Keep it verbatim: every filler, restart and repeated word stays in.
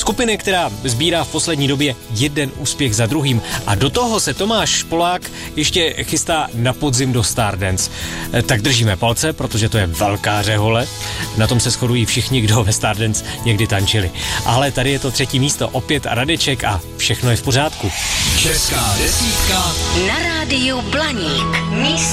Skupiny, která sbírá v poslední době jeden úspěch za druhým. A do toho se Tomáš Špolák ještě chystá na podzim do Stardance. Tak držíme palce, protože to je velká řehole. Na tom se shodují všichni, kdo ve Stardance někdy tančili. Ale tady je to třetí místo, opět Radeček a všechno je v pořádku. Česká desítka na rádiu Blaník. Místo